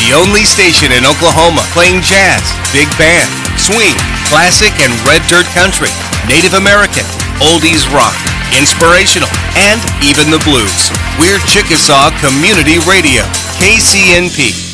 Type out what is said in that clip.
The only station in Oklahoma playing jazz, big band, swing, classic and red dirt country, Native American, oldies rock, inspirational, and even the blues. We're Chickasaw Community Radio, KCNP.